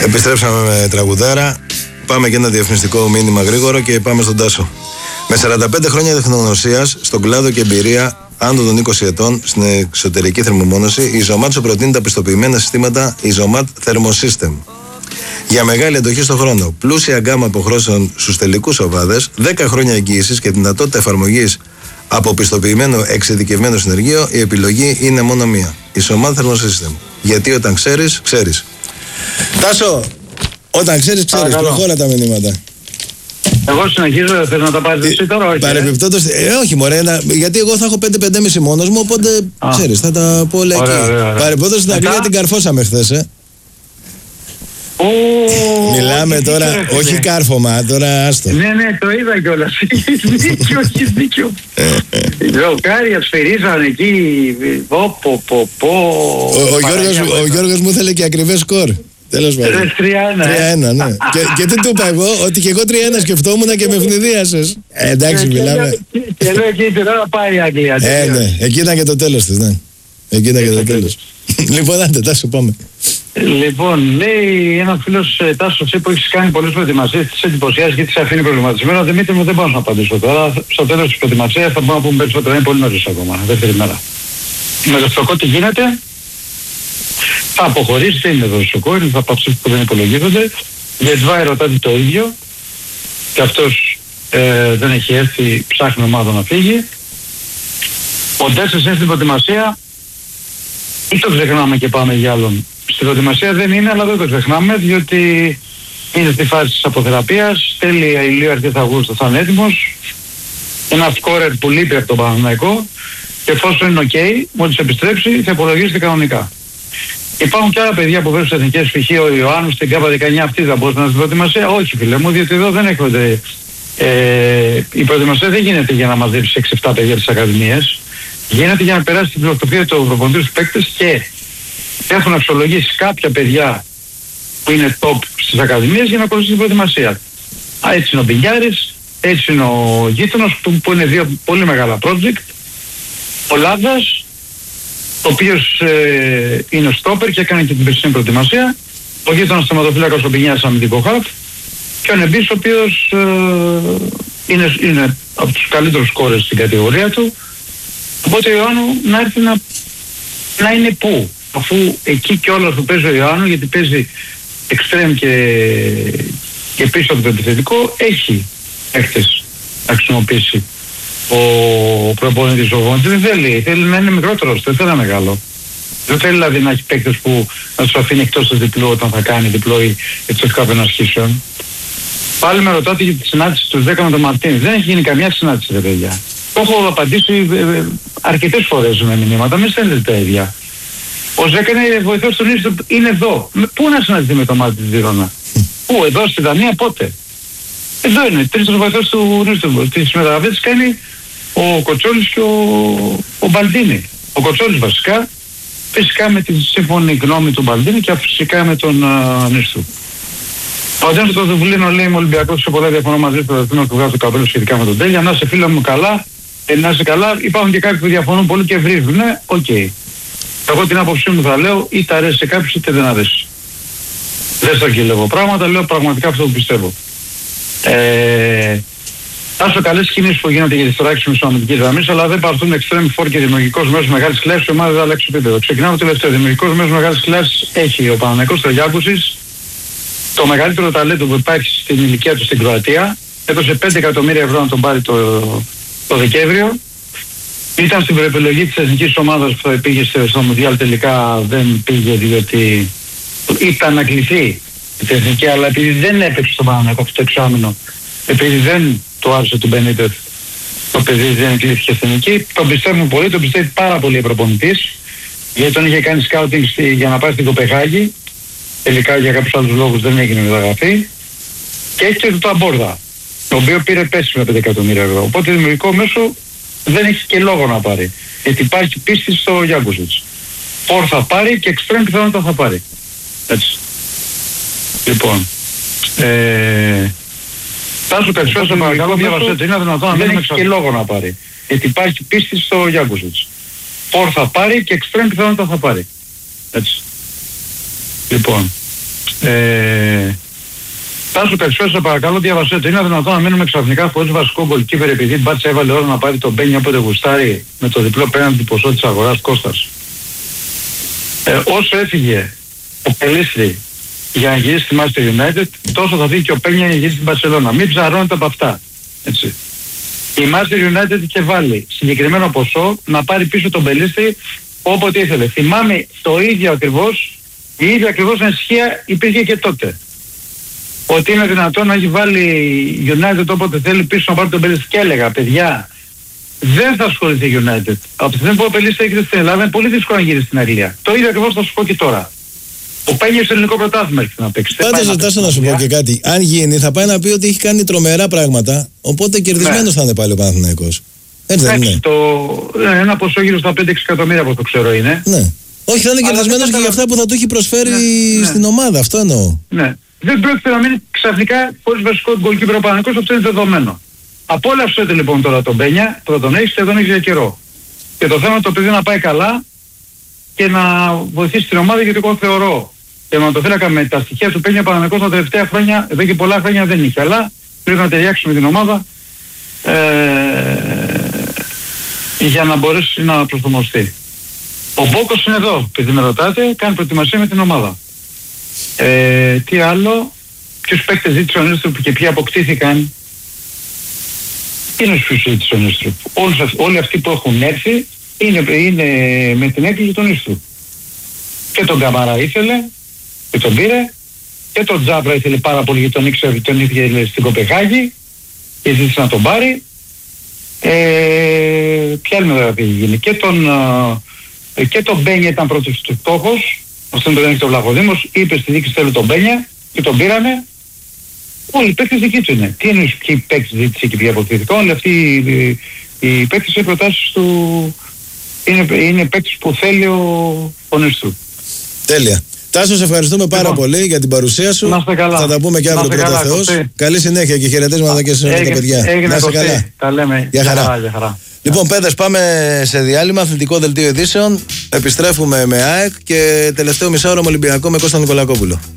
Επιστρέψαμε με τραγουδάρα. Πάμε και ένα διαφημιστικό μήνυμα γρήγορο και πάμε στον Τάσο. Με 45 χρόνια τεχνογνωσίας στον κλάδο και εμπειρία άνω των 20 ετών στην εξωτερική θερμομόνωση, η Zomat σου προτείνει τα πιστοποιημένα συστήματα Zomat Thermosystem. Για μεγάλη εντοχή στον χρόνο, πλούσια γκάμα αποχρώσεων στους τελικούς οβάδες, 10 χρόνια εγγύησης και δυνατότητα εφαρμογής από πιστοποιημένο εξειδικευμένο συνεργείο, η επιλογή είναι μόνο μία. Η Zomat Thermosystem. Γιατί όταν ξέρεις, ξέρεις. Τάσο, όταν ξέρεις, ξέρεις. Προχώρα τα μηνύματα. Εγώ συνεχίζω, θες να τα πάρεις εσύ τώρα, όχι? Παρεμπιπτόντως, όχι μωρέ, γιατί εγώ θα έχω 5-5,5 μόνος μου, οπότε ξέρεις, θα τα πω όλα εκεί. Παρεμπιπτόντως στην Αγγλία την καρφώσαμε χθες, Μιλάμε τώρα, όχι κάρφωμα, τώρα άστο. Ναι, το είδα κιόλας. Έχεις δίκιο. Ζοκάρια σφυρίζανε εκεί. Ο Γιώργος μου ήθελε και ακριβές σκορ. Τέλος πάντων. 3-1, ναι. Και τι του είπα εγώ, ότι και εγώ 3-1 σκεφτόμουν και με ευνηδίασες. Εντάξει, μιλάμε. Και λέω εκεί τώρα πάει η Αγγλία. Ναι, εκεί ήταν και το τέλος της, ναι. Εκεί ήταν και το τέλος. Λοιπόν, άντε, Τάσο, πάμε. Λοιπόν, λέει ένας φίλος Τάσος, εσύ που έχεις κάνει πολλές προετοιμασίες, τις εντυπωσιάσεις και τις αφήνει προβληματισμένο. Δημήτρη μου, δεν μπορώ να απαντήσω τώρα. Στο τέλος της προετοιμασίας θα μπορούμε να πούμε περισσότερο. Είναι πολύ νωρίς ακόμα, δεύτερη μέρα. Με το στοκό τι γίνεται? Θα αποχωρήσει, δεν είναι εδώ στοκό, είναι θα πάψει που δεν υπολογίζονται. Γετβάη ρωτάτε το ίδιο. Και αυτός δεν έχει έρθει, ψάχνει ομάδα να φύγει. Ο Ντέσσερς είναι στην προετοιμασία. Ή το ξεχνάμε και πάμε για άλλον. Στην προετοιμασία δεν είναι, αλλά δεν το ξεχνάμε, διότι είναι στη φάση της αποθεραπείας. Τέλη Ιουλίου, αρχές Αυγούστου θα είναι έτοιμος. Ένα σκόρερ που λείπει από τον Παναθηναϊκό. Και εφόσον είναι ok, μόλις επιστρέψει, θα υπολογίζεται κανονικά. Υπάρχουν και άλλα παιδιά που βρίσκουν σε εθνικές, π.χ. ο Ιωάννου στην ΚΑΠΑ 19, αυτή θα μπορούσε να είναι στην προετοιμασία. Όχι, φίλε μου, διότι εδώ δεν έχονται. Η προετοιμασία δεν γίνεται για να μαζέψει 6-7 παιδιά της Ακαδημίας. Γίνεται για να περάσει την φιλοσοφία του προπονητή στους παίκτες και έχουν αξιολογήσει κάποια παιδιά που είναι top στις Ακαδημίες για να ακολουθήσει την προετοιμασία. Έτσι είναι ο Μπινιάρης, έτσι είναι ο γείτονος που είναι δύο πολύ μεγάλα project. Ο Λάδας, ο οποίος είναι στόπερ και έκανε και την περσινή προετοιμασία. Ο γείτονος θεματοφύλακας ο Μπινιάρης αμυντικό χαφ. Και ο Νεμπής, ο οποίος είναι από τους καλύτερους σκόρες στην κατηγορία του. Οπότε ο Ιωάννου να έρθει να είναι πού, αφού εκεί κιόλας που παίζει ο Ιωάννου, γιατί παίζει εξτρέμ και πίσω από το επιθετικό, έχει παίκτες να χρησιμοποιήσει ο προπονητής. Ο προπονητής δεν θέλει να είναι μικρότερος, δεν θέλει να είναι μεγάλο. Δεν θέλει δηλαδή να έχει παίκτες που να τους αφήνει εκτός του διπλού όταν θα κάνει διπλό ή εξωτικά απενασχήσεων. Πάλι με ρωτάτε για τη συνάντηση του 10 με τον Μαρτίνη. Δεν έχει γίνει καμιά συνάντηση, ρε παιδιά. Το έχω απαντήσει αρκετές φορές με μηνύματα, μην στέλνετε τα ίδια. Ο Ζέκα είναι βοηθός του Νίστου, είναι εδώ. Πού να συναντηθεί με το Μάρτι της Βίρονα? Πού, εδώ στη Δανία, πότε? Εδώ είναι, τρίτος βοηθός του Νίστου. Τις μεταγραφές κάνει ο Κοτσόλης και ο Μπαλντίνη. Ο Κοτσόλης βασικά, φυσικά με τη σύμφωνη γνώμη του Μπαλντίνη και φυσικά με τον Νίστου. Ο Αντώνης του Δουβλίνο λέει: είμαι Ολυμπιακός, σε πολλά διαφωνώ μαζί του, θα θέλω να του βγάζω το καπέλο σχετικά με τον Τέλεια. Να είσαι φίλο μου καλά, να είσαι καλά. Υπάρχουν και κάποιοι που διαφωνούν πολύ και βρίζουν. Ναι, οκ. Εγώ την άποψή μου θα λέω, είτε αρέσει σε κάποιους είτε δεν αρέσει. Δεν στρογγυλεύω πράγματα, λέω πραγματικά αυτό που πιστεύω. Άσο καλές κινήσεις που γίνονται για τις τωράξεις μεσοαμυντικής γραμμής, αλλά δεν παρθούν extreme for και δημιουργικός μέσος μεγάλης κλάσης, η ομάδα δεν αλλάξει επίπεδο. Ξεκινάμε το τελευταίο. Δημιουργικός μέσος μεγάλης κλάσης έχει ο Παναθηναϊκός Στρογιάκουσης, το μεγαλύτερο ταλέντο που υπάρχει στην ηλικία του στην Κροατία. Έδωσε 5 εκατομμύρια ευρώ να τον πάρει το Δεκέμβριο. Ήταν στην προεπιλογή της εθνικής ομάδας που θα πήγε στο Μουντιάλ, τελικά δεν πήγε διότι ήταν να κληθεί η εθνική, αλλά επειδή δεν έπαιξε στον Παναθηναϊκό αυτό το εξάμηνο, επειδή δεν το άρεσε του Μπενίτεθ, το παιδί δεν κλήθηκε στην εθνική, τον πιστεύουμε πολύ, τον πιστεύει πάρα πολύ ο προπονητής, γιατί τον είχε κάνει σκάουτινγκ για να πάει στην Κοπεχάγη. Τελικά για κάποιους άλλους λόγους δεν έγινε μεταγραφή. Και έχει και το Αμπόρδα, το οποίο πήρε πέσιμο 5 εκατομμύρια ευρώ. Οπότε δημιουργικό μέσο δεν έχει και λόγο να πάρει. Γιατί υπάρχει πίστη στο Γιάνκουσιτς. Φορ θα πάρει και εξτρέμ πιθανότητα θα πάρει. Έτσι. Λοιπόν. Τάσου περισσότερο σε παρακαλώ, διαβασέτε. Είναι δυνατόν δεν έχει και λόγο να πάρει. Γιατί υπάρχει πίστη στο Γιάνκουσιτς. Φορ θα πάρει και εξτρέμ πιθανότητα θα πάρει. Έτσι. Λοιπόν, Τάσο, περισσότερο παρακαλώ, διαβασέ το. Είναι δυνατόν να μείνουμε ξαφνικά χωρίς βασικό γκολκίπερ επειδή μπάτσε έβαλε ώρα να πάρει τον Μπένια όποτε γουστάρει με το διπλό πέναντι ποσό της αγοράς? Κώστας. Όσο έφυγε ο Πελίστρη για να γυρίσει στη Manchester United, τόσο θα φύγει και ο Πένια για να γυρίσει στην Μπαρσελόνα. Μην ψαρώνετε από αυτά. Έτσι. Η Manchester United είχε βάλει συγκεκριμένο ποσό να πάρει πίσω τον Πελίστρη όποτε ήθελε. Θυμάμαι το ίδιο ακριβώς, η ίδια ακριβώς ανησυχία υπήρχε και τότε. Ότι είναι δυνατόν να έχει βάλει η United όποτε θέλει πίσω να πάρει τον Πελίστρη. Και έλεγα, παιδιά, δεν θα ασχοληθεί η United. Από τη στιγμή που ο Πελίστρη έρχεται στην Ελλάδα, είναι πολύ δύσκολο να γυρίσει στην Αγγλία. Το ίδιο ακριβώς θα σου πω και τώρα. Ο Πένια στο ελληνικό πρωτάθλημα έρχεται να παίξει. Πάντως ζητάσω να σου πω και κάτι. Αν γίνει, θα πάει να πει ότι έχει κάνει τρομερά πράγματα. Οπότε κερδισμένος θα είναι πάλι ο Παναθηναϊκός. Έτσι δεν είναι? Ένα ποσό γύρω στα 5-6 εκατομμύρια από το ξέρω είναι. Ναι. Όχι, θα είναι κερδισμένος και για αυτά που θα του έχει προσφέρει στην ομάδα. Αυτό εννοώ. Ναι. Δεν πρόκειται να μείνει ξαφνικά χωρίς βασικό γκολκίπερ ο Παναθηναϊκός, αυτό είναι δεδομένο. Απόλαυσε λοιπόν τώρα τον Πένια, που θα τον έχεις και τον έχεις για καιρό. Και το θέμα το παιδί να πάει καλά και να βοηθήσει την ομάδα, γιατί εγώ θεωρώ τερματοφύλακα με τα στοιχεία του Πένια Παναθηναϊκός τα τελευταία χρόνια, εδώ και πολλά χρόνια δεν είχε, αλλά πρέπει να ταιριάξουμε την ομάδα για να μπορέσει να προσαρμοστεί. Ο Μπόκος είναι εδώ, επειδή με ρωτάτε, κάνει προετοιμασία με την ομάδα. Τι άλλο, ποιους παίκτες ζήτησε ο Νίστρουπ και ποιοι αποκτήθηκαν? Είναι στους ζήτησε ο Νίστρουπ. Όλοι αυτοί που έχουν έρθει είναι με την έκκληση του Νίστρουπ. Και τον Καμαρά ήθελε και τον πήρε, και τον Τζάβρα ήθελε πάρα πολύ γιατί τον ήξερε, τον ήθελε στην Κοπεχάγη και ζήτησε να τον πάρει. Ποια άλλη μετά πήγε γίνει? Και τον Μπένια ήταν πρώτος του στόχος. Αυτόν τον έλεγε ο Βλαχοδήμος, είπε στη δίκη θέλω τον Μπένια και τον πήρανε. Όλοι οι παίκτες δική του είναι. Τι είναι ποιοι παίκτες ζήτησε και ποιοι αποκτήθηκαν? Όλοι αυτοί οι παίκτες οι προτάσεις του είναι παίκτες που θέλει ο Νίστρουπ. Τέλεια. Τάσο, σε ευχαριστούμε πάρα πολύ για την παρουσία σου. Να είστε καλά. Θα τα πούμε και αύριο πρώτα Θεός. Καλή συνέχεια και χαιρετίσματα και σε όλα τα παιδιά. Να είστε καλά. Τα λέμε. Γεια χαρά. Λοιπόν, παιδες, πάμε σε διάλειμμα, αθλητικό δελτίο ειδήσεων. Επιστρέφουμε με ΑΕΚ και τελευταίο μισάωρο με Ολυμπιακό με Κώστα Νικολακόπουλο.